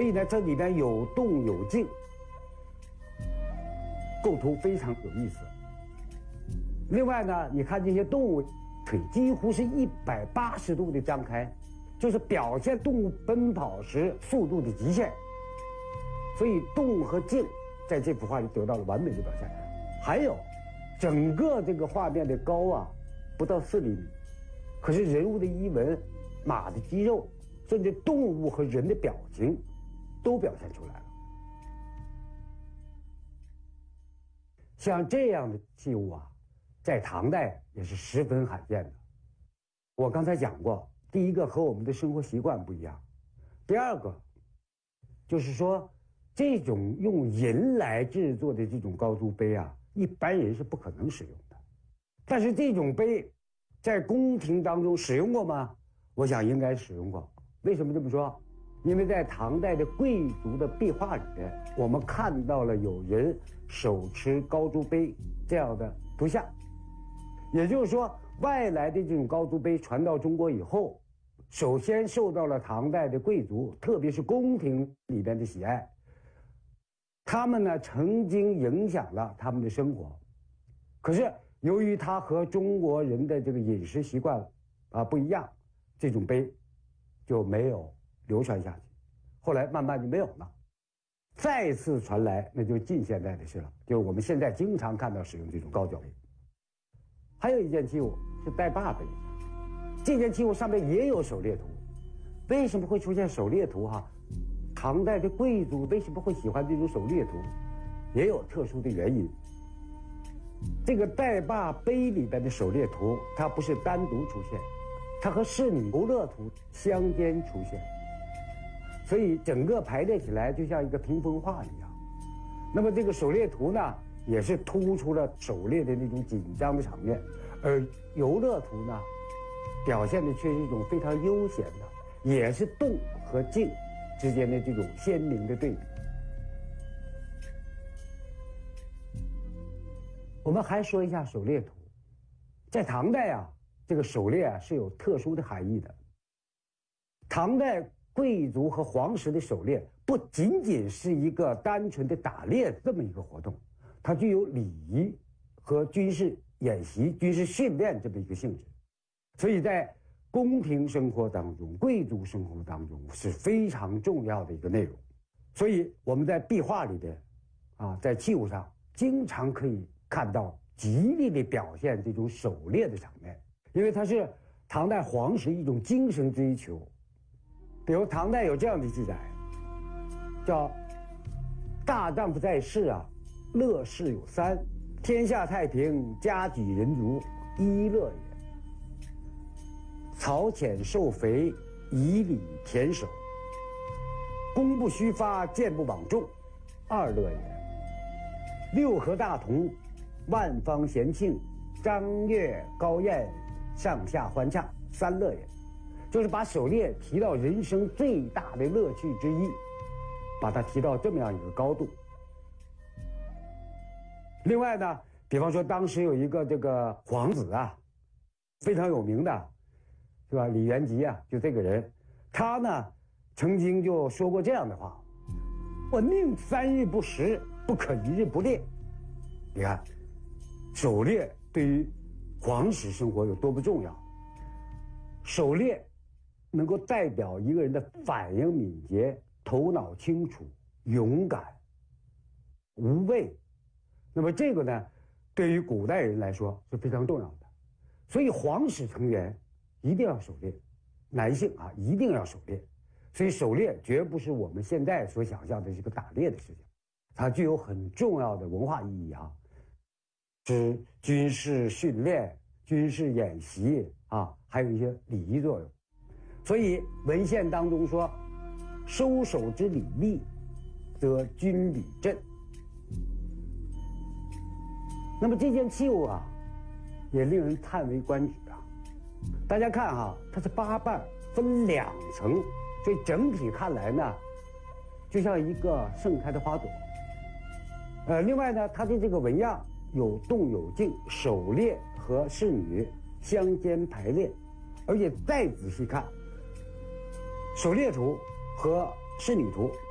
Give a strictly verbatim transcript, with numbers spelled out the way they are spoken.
以呢，这里边有动有静，构图非常有意思。另外呢，你看这些动物腿几乎是一百八十度的张开，就是表现动物奔跑时速度的极限。所以动和静在这幅画里得到了完美的表现。还有，整个这个画面的高啊不到四厘米，可是人物的衣纹、马的肌肉，甚至动物和人的表情，都表现出来了。像这样的器物啊，在唐代也是十分罕见的。我刚才讲过，第一个和我们的生活习惯不一样，第二个就是说，这种用银来制作的这种高足杯啊，一般人是不可能使用的。但是这种杯在宫廷当中使用过吗？我想应该使用过。为什么这么说？因为在唐代的贵族的壁画里面，我们看到了有人手持高足杯这样的图像。也就是说，外来的这种高足杯传到中国以后，首先受到了唐代的贵族，特别是宫廷里边的喜爱。他们呢，曾经影响了他们的生活，可是由于它和中国人的这个饮食习惯啊不一样，这种杯就没有流传下去，后来慢慢就没有了。再次传来，那就近现代的事了，就是我们现在经常看到使用这种高脚杯。还有一件器物是带把杯，这件器物上面也有狩猎图。为什么会出现狩猎图哈、啊？唐代的贵族为什么会喜欢这种狩猎图，也有特殊的原因。这个带把杯里边的狩猎图，它不是单独出现，它和仕女游乐图相间出现，所以整个排列起来就像一个屏风画一样。那么这个狩猎图呢，也是突出了狩猎的那种紧张的场面，而游乐图呢，表现的却是一种非常悠闲的，也是动和静之间的这种鲜明的对比。我们还说一下狩猎图，在唐代啊，这个狩猎啊是有特殊的含义的。唐代贵族和皇室的狩猎不仅仅是一个单纯的打猎这么一个活动，它具有礼仪和军事演习、军事训练这么一个性质，所以在宫廷生活当中、贵族生活当中是非常重要的一个内容。所以我们在壁画里边，啊，在器物上经常可以看到极力的表现这种狩猎的场面，因为它是唐代皇室一种精神追求。比如唐代有这样的记载，叫“大丈夫在世啊，乐事有三：天下太平，家己人足，一乐也；草浅瘦肥，以礼田守；弓不虚发，箭不枉中，二乐也；六合大同，万方咸庆，张悦高宴，上下欢畅，三乐也。”就是把狩猎提到人生最大的乐趣之一，把它提到这么样一个高度。另外呢，比方说当时有一个这个皇子啊，非常有名的，是吧？李元吉啊，就这个人，他呢曾经就说过这样的话：“我宁三日不食，不可一日不猎。”你看，狩猎对于皇室生活有多么重要？狩猎能够代表一个人的反应敏捷、头脑清楚、勇敢、无畏。那么这个呢，对于古代人来说是非常重要的。所以皇室成员一定要狩猎，男性啊一定要狩猎。所以狩猎绝不是我们现在所想象的这个打猎的事情，它具有很重要的文化意义啊，是军事训练、军事演习啊，还有一些礼仪作用。所以文献当中说：“收守之礼立，则军礼振。”那么这件器物啊，也令人叹为观止啊。大家看哈，它是八瓣分两层，所以整体看来呢，就像一个盛开的花朵。呃，另外呢，它的这个纹样有动有静，狩猎和仕女相间排列，而且再仔细看，狩猎图和仕女图